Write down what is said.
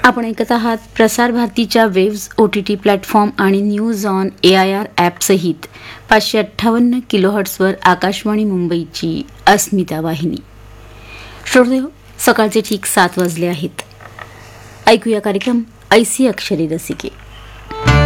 आपण ऐकत आहात प्रसार भारतीच्या वेव्ज OTT प्लॅटफॉर्म आणि न्यूज ऑन AIR ॲपसहित 558 किलोहर्ट्झवर आकाशवाणी मुंबईची अस्मिता वाहिनी. श्रोते, सकाळचे ठीक 7 वाजले आहेत. ऐकूया कार्यक्रम ऐसी अक्षरे रसिके.